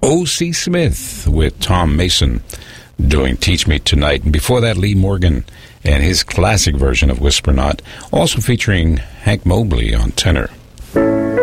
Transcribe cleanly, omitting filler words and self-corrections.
O.C. Smith with Tom Mason doing Teach Me Tonight. And before that, Lee Morgan and his classic version of Whisper Not, also featuring Hank Mobley on tenor.